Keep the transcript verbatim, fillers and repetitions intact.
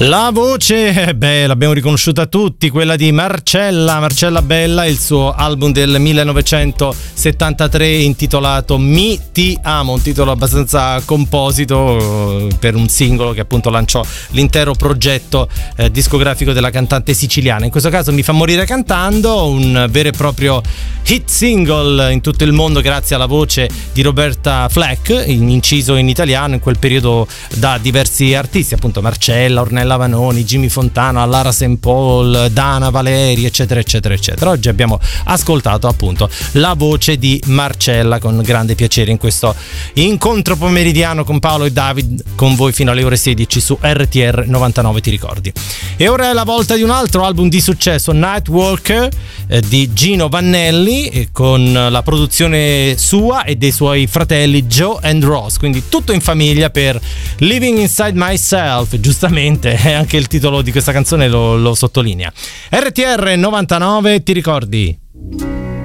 La voce, beh, l'abbiamo riconosciuta tutti, quella di Marcella, Marcella Bella, il suo album del millenovecentosettantatré intitolato Mi Ti Amo, un titolo abbastanza composito per un singolo che appunto lanciò l'intero progetto eh, discografico della cantante siciliana. In questo caso Mi fa morire cantando, un vero e proprio hit single in tutto il mondo grazie alla voce di Roberta Fleck, inciso in italiano in quel periodo da diversi artisti, appunto Marcella, Ornella Vanoni, Jimmy Fontana, Lara Saint Paul, Dana Valeri, eccetera eccetera eccetera. Oggi abbiamo ascoltato appunto la voce di Marcella con grande piacere in questo incontro pomeridiano con Paolo e David, con voi fino alle ore sedici su R T R novantanove, ti ricordi. E ora è la volta di un altro album di successo, Nightwalker eh, di Gino Vannelli, eh, con la produzione sua e dei suoi fratelli Joe and Ross, quindi tutto in famiglia per Living Inside Myself, giustamente anche il titolo di questa canzone lo, lo sottolinea. R T R novantanove, ti ricordi?